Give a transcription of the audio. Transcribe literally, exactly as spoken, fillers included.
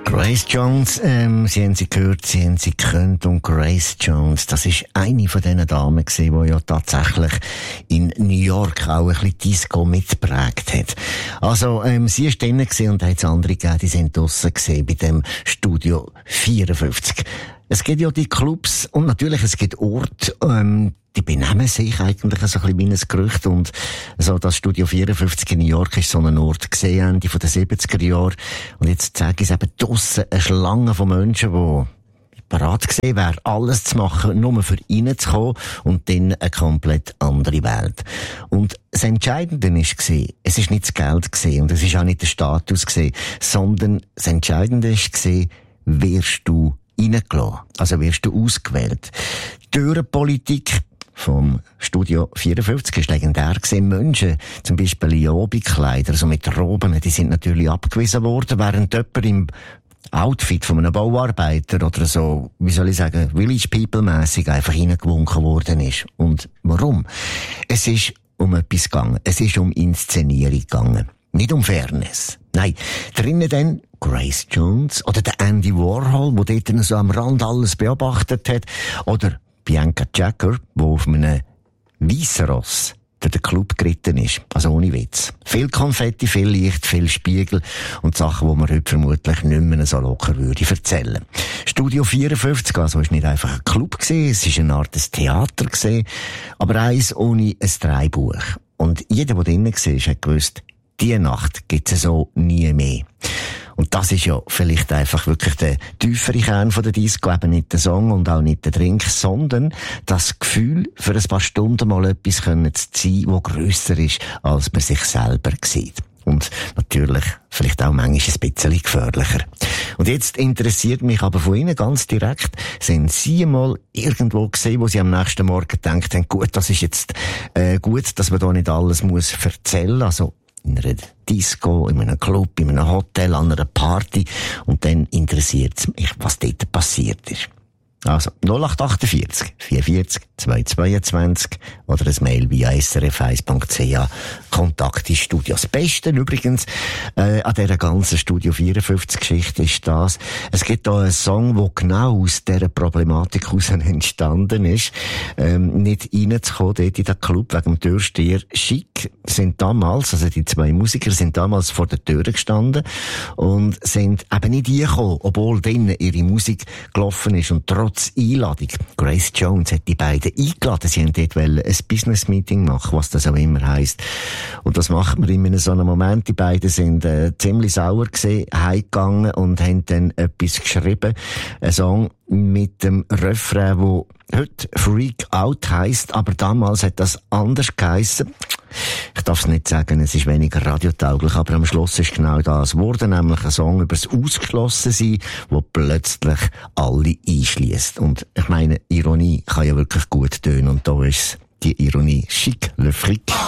Grace Jones, ähm, Sie haben sie gehört, Sie haben sie gekannt, und Grace Jones, das ist eine von diesen Damen gewesen, die ja tatsächlich in New York auch ein bisschen Disco mitgeprägt hat. Also, ähm, sie ist drinnen gewesen und da hat es andere gegeben, die sind draussen gesehen bei dem Studio vierundfünfzig. Es gibt ja die Clubs und natürlich es gibt Orte, ähm, die benehmen sich eigentlich so ein bisschen wie ein Gerücht, und so das Studio vierundfünfzig in New York ist so ein Ort gesehen, Ende von den siebziger Jahren. Und jetzt zeige ich es eben draussen eine Schlange von Menschen, die bereit gewesen wäre, alles zu machen, nur für reinzukommen, und dann eine komplett andere Welt. Und das Entscheidende war, es ist nicht das Geld gewesen, und es ist auch nicht der Status gewesen, sondern das Entscheidende war, wirst du reingelassen. Also wirst du ausgewählt. Die Türenpolitik vom Studio vierundfünfzig ist legendär gewesen. Menschen, zum Beispiel in Oberkleider, also mit Roben, die sind natürlich abgewiesen worden, während jemand im Outfit von einem Bauarbeiter oder so, wie soll ich sagen, Village People-mässig einfach reingewunken worden ist. Und warum? Es ist um etwas gegangen. Es ist um Inszenierung gegangen. Nicht um Fairness. Nein. Drinnen dann Grace Jones oder der Andy Warhol, der dort so am Rand alles beobachtet hat, oder Bianca Jagger, die auf einem weissen Ross durch den Club geritten ist. Also ohne Witz. Viel Konfetti, viel Licht, viel Spiegel und Sachen, die man heute vermutlich nicht mehr so locker würde erzählen. Studio vierundfünfzig, also ist nicht einfach ein Club gewesen, es ist eine Art des Theater gewesen, aber eins ohne ein Drehbuch. Und jeder, der drinnen war, hat gewusst, diese Nacht gibt es so nie mehr. Und das ist ja vielleicht einfach wirklich der tiefere Kern von der Disco, eben nicht der Song und auch nicht der Drink, sondern das Gefühl, für ein paar Stunden mal etwas können zu sein, das grösser ist, als man sich selber sieht. Und natürlich vielleicht auch manchmal ein bisschen gefährlicher. Und jetzt interessiert mich aber von Ihnen ganz direkt, sind Sie mal irgendwo gesehen, wo Sie am nächsten Morgen gedacht haben, gut, das ist jetzt äh, gut, dass man da nicht alles muss erzählen, also in einer Disco, in einem Club, in einem Hotel, an einer Party, und dann interessiert es mich, was dort passiert ist. Also null acht achtundvierzig vierundvierzig zweihundertzweiundzwanzig oder ein Mail via s r f eins punkt c h. Kontakt ins Studio. Das Beste übrigens äh, an dieser ganzen Studio vierundfünfzig Geschichte ist das, es gibt da einen Song, der genau aus dieser Problematik heraus entstanden ist, ähm, nicht reinzukommen dort in den Club wegen dem Türsteher. Chic sind damals, also die zwei Musiker sind damals vor der Tür gestanden und sind eben nicht reingekommen, obwohl drinnen ihre Musik gelaufen ist, und trotz Einladung. Grace Jones hat die beiden eingeladen. Sie wollten dort ein Business-Meeting machen, was das auch immer heisst. Und das macht man in so einem Moment. Die beiden sind äh, ziemlich sauer gewesen, heimgegangen und haben dann etwas geschrieben. Ein Song mit dem Refrain, wo heute Freak Out heisst, aber damals hat das anders geheissen. Ich darf es nicht sagen, es ist weniger radiotauglich, aber am Schluss ist genau das geworden, nämlich ein Song über das Ausgeschlossensein, wo plötzlich alle einschliesst. Und ich meine, Ironie kann ja wirklich gut tönen, und da ist die Ironie chic, le fric.